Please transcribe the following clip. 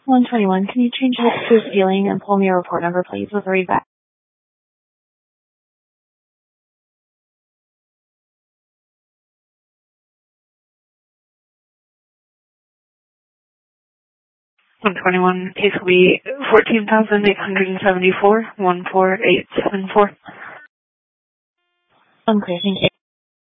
121, can you change it to ceiling and pull me a report number, please, with a readback? $121, case will be 14,874, 14874. Unclear, thank you.